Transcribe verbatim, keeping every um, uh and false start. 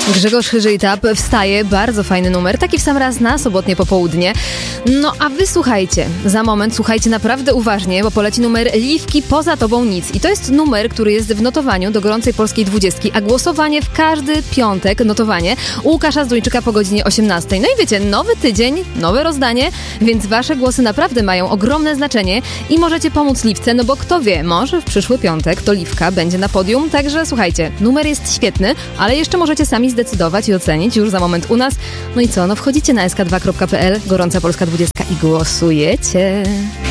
Grzegorz Chyży-Tap wstaje, bardzo fajny numer, taki w sam raz na sobotnie popołudnie. No a wy słuchajcie, za moment słuchajcie naprawdę uważnie, bo poleci numer Liwki Poza Tobą Nic. I to jest numer, który jest w notowaniu do gorącej polskiej dwudziestki, a głosowanie w każdy piątek, notowanie u Łukasza Zdójczyka po godzinie osiemnastej. No i wiecie, nowy tydzień, nowe rozdanie, więc wasze głosy naprawdę mają ogromne znaczenie i możecie pomóc Liwce, no bo kto wie, może w przyszły piątek to Liwka będzie na podium, także słuchajcie, numer jest świetny, ale jeszcze możecie sami zdecydować i ocenić już za moment u nas. No i co, no wchodzicie na es ka dwa kropka pe el, gorąca polska dwudziestka i głosujecie.